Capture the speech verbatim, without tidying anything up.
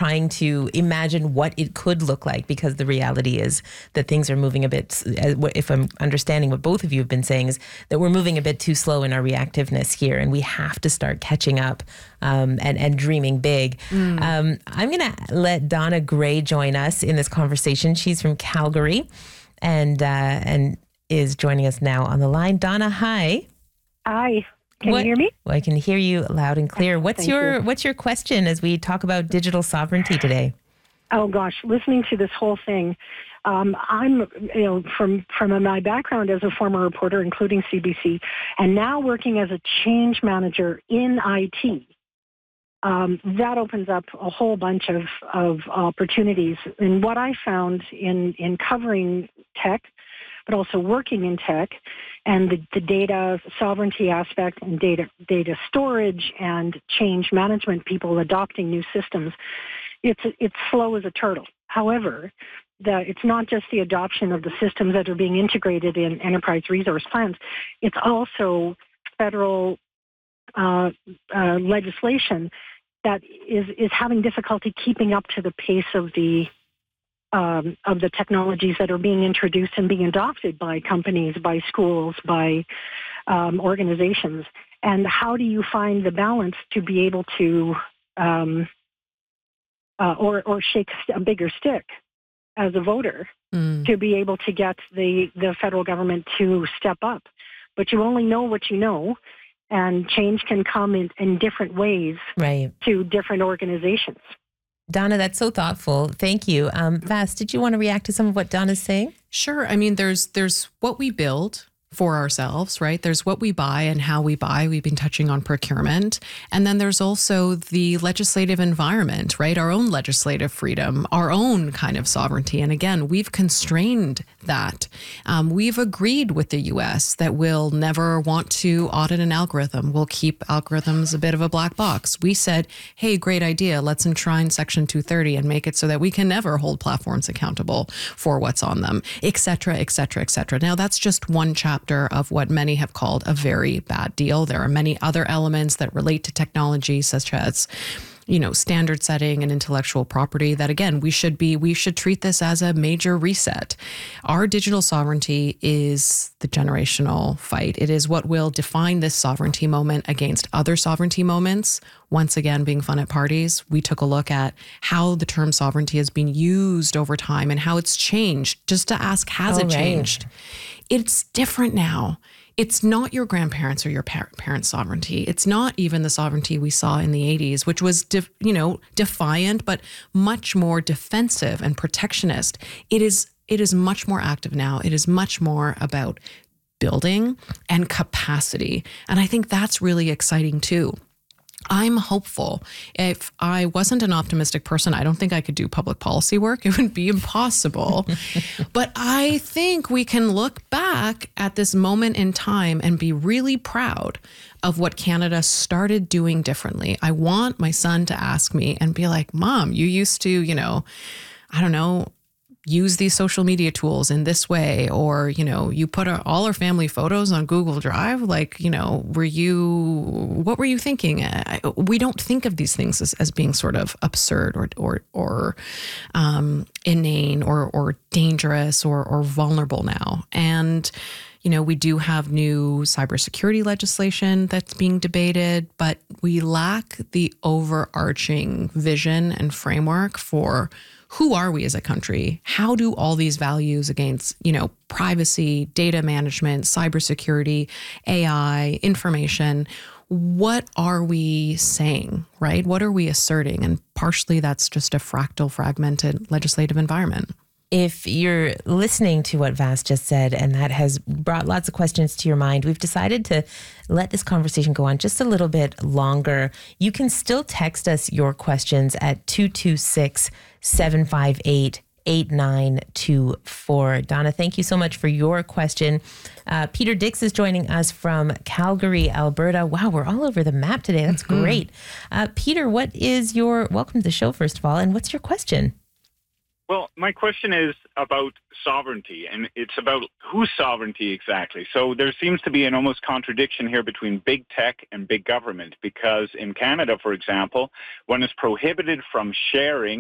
trying to imagine what it could look like, because the reality is that things are moving a bit, if I'm understanding what both of you have been saying, is that we're moving a bit too slow in our reactiveness here, and we have to start catching up um, and, and dreaming big. Mm. Um, I'm going to let Donna Gray join us in this conversation. She's from Calgary and, uh, and is joining us now on the line. Donna, hi. Hi. Can what, you hear me? Well, I can hear you loud and clear. What's Thank your you. What's your question as we talk about digital sovereignty today? Oh gosh, listening to this whole thing, um, I'm you know from from my background as a former reporter, including C B C, and now working as a change manager in I T. Um, that opens up a whole bunch of of opportunities. And what I found in in covering tech, but also working in tech, and the, the data sovereignty aspect and data data storage and change management, people adopting new systems, it's it's slow as a turtle. However, the, it's not just the adoption of the systems that are being integrated in enterprise resource plans. It's also federal uh, uh, legislation that is, is having difficulty keeping up to the pace of the Um, of the technologies that are being introduced and being adopted by companies, by schools, by um, organizations. And how do you find the balance to be able to, um, uh, or, or shake a bigger stick as a voter mm. to be able to get the, the federal government to step up? But you only know what you know, and change can come in, in different ways right. to different organizations. Donna, that's so thoughtful. Thank you. Um, Vas, did you want to react to some of what Donna's saying? Sure. I mean, there's there's what we build for ourselves, right? There's what we buy and how we buy. We've been touching on procurement. And then there's also the legislative environment, right? Our own legislative freedom, our own kind of sovereignty. And again, we've constrained that. Um, we've agreed with the U S that we'll never want to audit an algorithm. We'll keep algorithms a bit of a black box. We said, hey, great idea. Let's enshrine Section two thirty and make it so that we can never hold platforms accountable for what's on them, et cetera, et cetera, et cetera. Now, that's just one chapter of what many have called a very bad deal. There are many other elements that relate to technology, such as, you know, standard setting and intellectual property, that again, we should be, we should treat this as a major reset. Our digital sovereignty is the generational fight. It is what will define this sovereignty moment against other sovereignty moments. Once again, being fun at parties, we took a look at how the term sovereignty has been used over time and how it's changed, just to ask, has oh, it right. changed? It's different now. It's not your grandparents or your par- parents' sovereignty. It's not even the sovereignty we saw in the eighties, which was, def- you know, defiant, but much more defensive and protectionist. It is, it is much more active now. It is much more about building and capacity. And I think that's really exciting too. I'm hopeful. If I wasn't an optimistic person, I don't think I could do public policy work. It would be impossible. But I think we can look back at this moment in time and be really proud of what Canada started doing differently. I want my son to ask me and be like, Mom, you used to, you know, I don't know, use these social media tools in this way, or, you know, you put our, all our family photos on Google Drive. Like, you know, were you, what were you thinking? I, we don't think of these things as, as being sort of absurd or, or, or um, inane or, or dangerous or, or vulnerable now. And, you know, we do have new cybersecurity legislation that's being debated, but we lack the overarching vision and framework for who are we as a country? How do all these values against, you know, privacy, data management, cybersecurity, A I, information, what are we saying, right? What are we asserting? And partially that's just a fractal, fragmented legislative environment. If you're listening to what Vas just said, and that has brought lots of questions to your mind, we've decided to let this conversation go on just a little bit longer. You can still text us your questions at two two six, seven five eight, eight nine two four. Donna, thank you so much for your question. Uh, Peter Dix is joining us from Calgary, Alberta. Wow, we're all over the map today. That's mm-hmm. great. Uh, Peter, what is your, welcome to the show, first of all, and what's your question? Well, my question is about sovereignty, and it's about whose sovereignty exactly. So there seems to be an almost contradiction here between big tech and big government, because in Canada, for example, one is prohibited from sharing